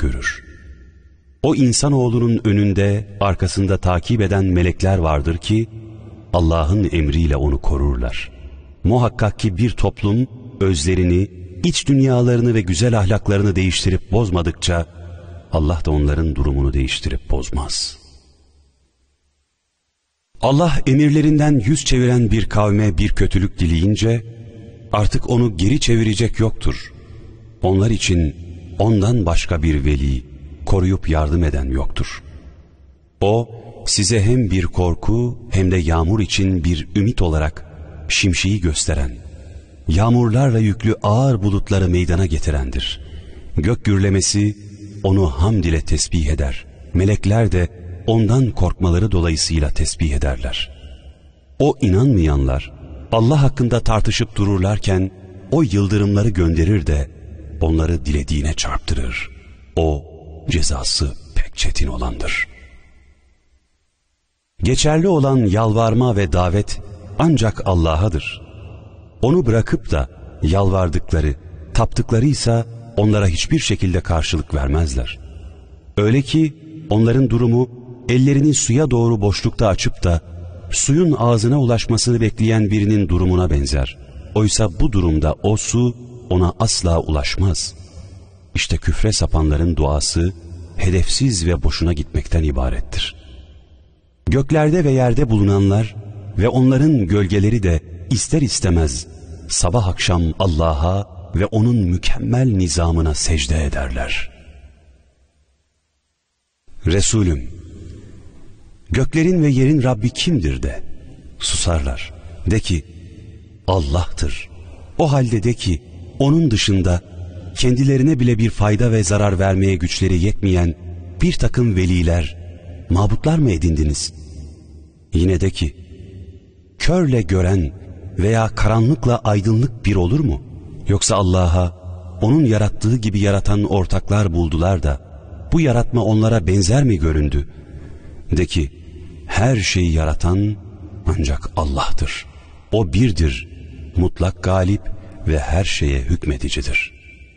görür. O insanoğlunun önünde, arkasında takip eden melekler vardır ki, Allah'ın emriyle onu korurlar. Muhakkak ki bir toplum, özlerini, iç dünyalarını ve güzel ahlaklarını değiştirip bozmadıkça, Allah da onların durumunu değiştirip bozmaz. Allah emirlerinden yüz çeviren bir kavme bir kötülük dileyince, artık onu geri çevirecek yoktur. Onlar için ondan başka bir veli, koruyup yardım eden yoktur. O, size hem bir korku hem de yağmur için bir ümit olarak şimşeği gösteren, yağmurlarla yüklü ağır bulutları meydana getirendir. Gök gürlemesi onu hamd ile tesbih eder. Melekler de ondan korkmaları dolayısıyla tesbih ederler. O inanmayanlar Allah hakkında tartışıp dururlarken o yıldırımları gönderir de onları dilediğine çarptırır. O cezası pek çetin olandır. Geçerli olan yalvarma ve davet ancak Allah'adır. Onu bırakıp da yalvardıkları, taptıklarıysa onlara hiçbir şekilde karşılık vermezler. Öyle ki onların durumu ellerini suya doğru boşlukta açıp da suyun ağzına ulaşmasını bekleyen birinin durumuna benzer. Oysa bu durumda o su ona asla ulaşmaz. İşte küfre sapanların duası hedefsiz ve boşuna gitmekten ibarettir. Göklerde ve yerde bulunanlar ve onların gölgeleri de ister istemez sabah akşam Allah'a ve onun mükemmel nizamına secde ederler. Resulüm, göklerin ve yerin Rabbi kimdir de susarlar. De ki, Allah'tır. O halde de ki, onun dışında kendilerine bile bir fayda ve zarar vermeye güçleri yetmeyen bir takım veliler, mabutlar mı edindiniz? Yine de ki, körle gören veya karanlıkla aydınlık bir olur mu? Yoksa Allah'a, onun yarattığı gibi yaratan ortaklar buldular da, bu yaratma onlara benzer mi göründü? De ki, her şeyi yaratan ancak Allah'tır. O birdir, mutlak galip ve her şeye hükmedicidir.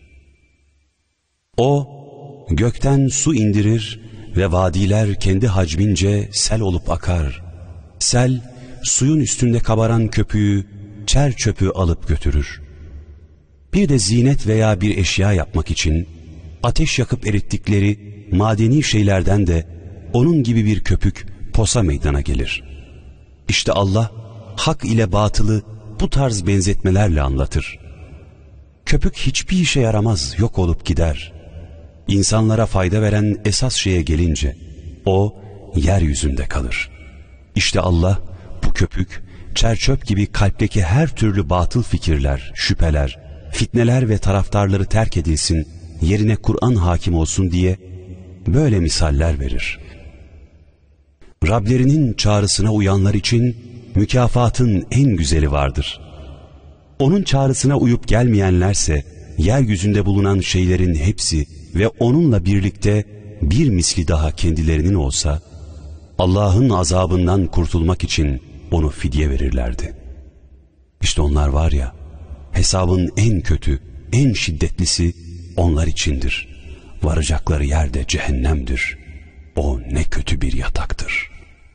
O, gökten su indirir ve vadiler kendi hacmince sel olup akar. Sel, suyun üstünde kabaran köpüğü, çer çöpü alıp götürür. Bir de zinet veya bir eşya yapmak için ateş yakıp erittikleri madeni şeylerden de onun gibi bir köpük, posa meydana gelir. İşte Allah, hak ile batılı bu tarz benzetmelerle anlatır. Köpük hiçbir işe yaramaz, yok olup gider. İnsanlara fayda veren esas şeye gelince, o yeryüzünde kalır. İşte Allah, bu köpük, çerçöp gibi kalpteki her türlü batıl fikirler, şüpheler, fitneler ve taraftarları terk edilsin, yerine Kur'an hakim olsun diye böyle misaller verir. Rablerinin çağrısına uyanlar için mükafatın en güzeli vardır. Onun çağrısına uyup gelmeyenlerse, yeryüzünde bulunan şeylerin hepsi ve onunla birlikte bir misli daha kendilerinin olsa, Allah'ın azabından kurtulmak için onu fidye verirlerdi. İşte onlar var ya, hesabın en kötü, en şiddetlisi onlar içindir. Varacakları yer de cehennemdir. O ne kötü bir yataktır.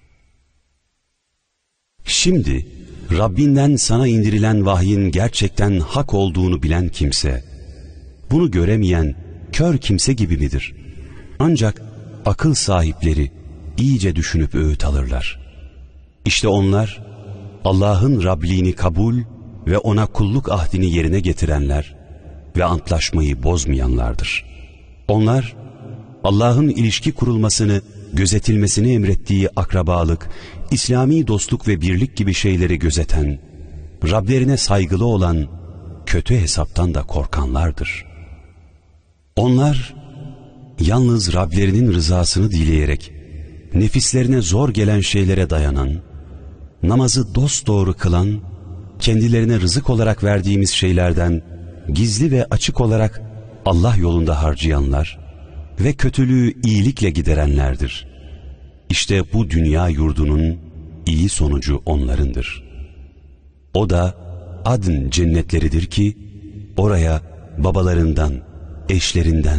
Şimdi Rabbinden sana indirilen vahyin gerçekten hak olduğunu bilen kimse, bunu göremeyen kör kimse gibi midir? Ancak akıl sahipleri iyice düşünüp öğüt alırlar. İşte onlar Allah'ın Rabliğini kabul ve ona kulluk ahdini yerine getirenler ve antlaşmayı bozmayanlardır. Onlar Allah'ın ilişki kurulmasını, gözetilmesini emrettiği akrabalık, İslami dostluk ve birlik gibi şeyleri gözeten, Rablerine saygılı olan, kötü hesaptan da korkanlardır. Onlar yalnız Rablerinin rızasını dileyerek, nefislerine zor gelen şeylere dayanan, namazı dosdoğru kılan, kendilerine rızık olarak verdiğimiz şeylerden gizli ve açık olarak Allah yolunda harcayanlar ve kötülüğü iyilikle giderenlerdir. İşte bu dünya yurdunun iyi sonucu onlarındır. O da Adn cennetleridir ki oraya babalarından, eşlerinden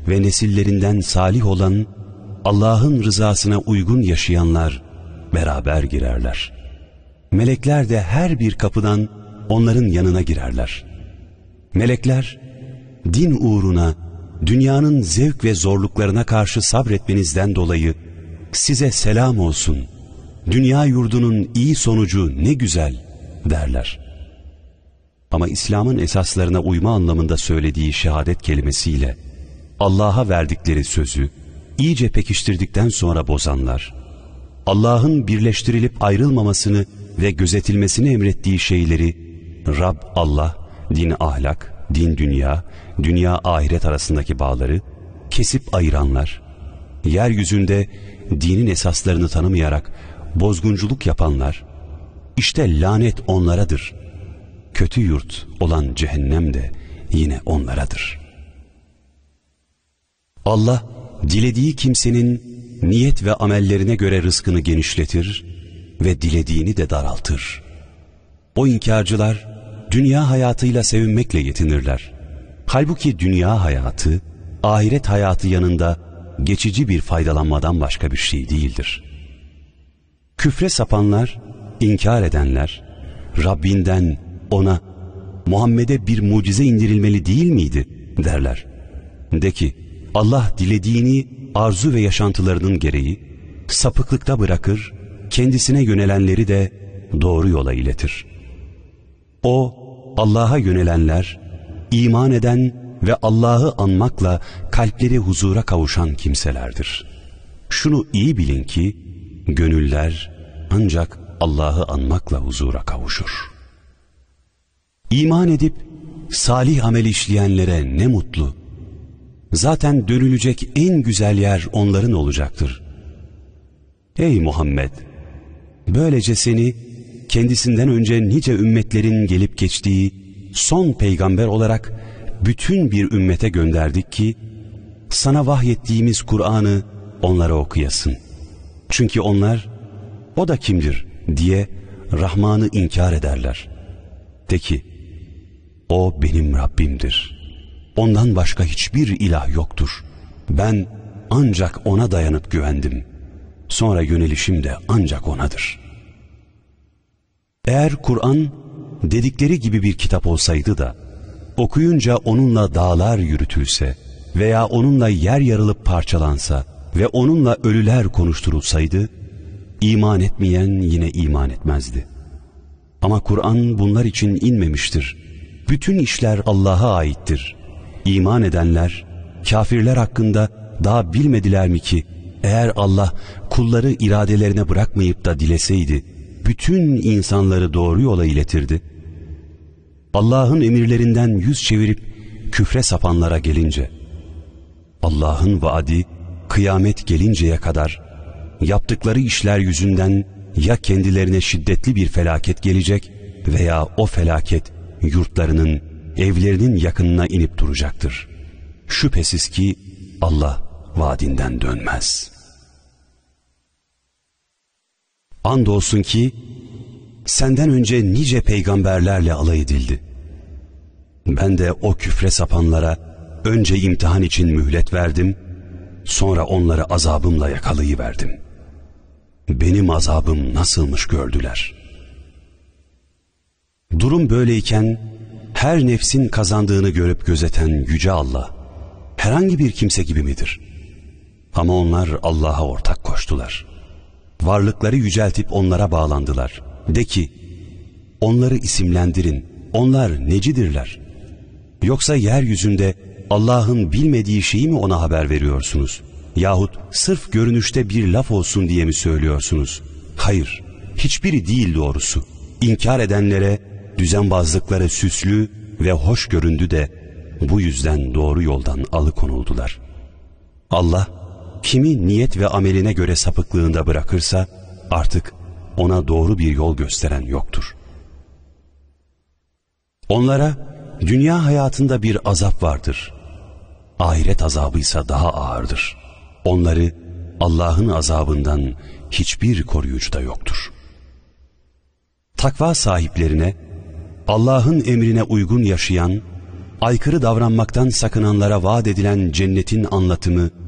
ve nesillerinden salih olan, Allah'ın rızasına uygun yaşayanlar beraber girerler. Melekler de her bir kapıdan onların yanına girerler. Melekler, din uğruna, dünyanın zevk ve zorluklarına karşı sabretmenizden dolayı size selam olsun, dünya yurdunun iyi sonucu ne güzel derler. Ama İslam'ın esaslarına uyma anlamında söylediği şehadet kelimesiyle Allah'a verdikleri sözü iyice pekiştirdikten sonra bozanlar, Allah'ın birleştirilip ayrılmamasını ve gözetilmesini emrettiği şeyleri Rab Allah, din ahlak, din dünya, dünya ahiret arasındaki bağları kesip ayıranlar, yeryüzünde dinin esaslarını tanımayarak bozgunculuk yapanlar, işte lanet onlaradır. Kötü yurt olan cehennem de yine onlaradır. Allah, dilediği kimsenin niyet ve amellerine göre rızkını genişletir ve dilediğini de daraltır. O inkarcılar, dünya hayatıyla sevinmekle yetinirler. Halbuki dünya hayatı, ahiret hayatı yanında geçici bir faydalanmadan başka bir şey değildir. Küfre sapanlar, inkar edenler, Rabbinden ona, Muhammed'e bir mucize indirilmeli değil miydi derler. De ki, Allah dilediğini arzu ve yaşantılarının gereği sapıklıkta bırakır, kendisine yönelenleri de doğru yola iletir. O, Allah'a yönelenler, iman eden ve Allah'ı anmakla kalpleri huzura kavuşan kimselerdir. Şunu iyi bilin ki, gönüller ancak Allah'ı anmakla huzura kavuşur. İman edip salih amel işleyenlere ne mutlu. Zaten dönülecek en güzel yer onların olacaktır. Ey Muhammed! Böylece seni kendisinden önce nice ümmetlerin gelip geçtiği son peygamber olarak bütün bir ümmete gönderdik ki sana vahyettiğimiz Kur'an'ı onlara okuyasın. Çünkü onlar o da kimdir diye Rahman'ı inkar ederler. De ki, o benim Rabbimdir. Ondan başka hiçbir ilah yoktur. Ben ancak ona dayanıp güvendim. Sonra yönelişim de ancak onadır. Eğer Kur'an dedikleri gibi bir kitap olsaydı da okuyunca onunla dağlar yürütülse veya onunla yer yarılıp parçalansa ve onunla ölüler konuşturulsaydı, iman etmeyen yine iman etmezdi. Ama Kur'an bunlar için inmemiştir. Bütün işler Allah'a aittir. İman edenler, kafirler hakkında daha bilmediler mi ki, eğer Allah kulları iradelerine bırakmayıp da dileseydi, bütün insanları doğru yola iletirdi. Allah'ın emirlerinden yüz çevirip küfre sapanlara gelince, Allah'ın vaadi kıyamet gelinceye kadar yaptıkları işler yüzünden ya kendilerine şiddetli bir felaket gelecek veya o felaket yurtlarının, evlerinin yakınına inip duracaktır. Şüphesiz ki Allah vaadinden dönmez. Andolsun ki senden önce nice peygamberlerle alay edildi. Ben de o küfre sapanlara önce imtihan için mühlet verdim, sonra onları azabımla yakalayıverdim. Benim azabım nasılmış gördüler. Durum böyleyken her nefsin kazandığını görüp gözeten Yüce Allah herhangi bir kimse gibi midir? Ama onlar Allah'a ortak koştular. Varlıkları yüceltip onlara bağlandılar. De ki, onları isimlendirin, onlar necidirler? Yoksa yeryüzünde Allah'ın bilmediği şeyi mi ona haber veriyorsunuz? Yahut sırf görünüşte bir laf olsun diye mi söylüyorsunuz? Hayır, hiçbiri değil doğrusu. İnkar edenlere düzenbazlıkları süslü ve hoş göründü de bu yüzden doğru yoldan alıkonuldular. Allah, kimi niyet ve ameline göre sapıklığında bırakırsa artık ona doğru bir yol gösteren yoktur. Onlara dünya hayatında bir azap vardır. Ahiret azabıysa daha ağırdır. Onları Allah'ın azabından hiçbir koruyucu da yoktur. Takva sahiplerine, Allah'ın emrine uygun yaşayan, aykırı davranmaktan sakınanlara vaat edilen cennetin anlatımı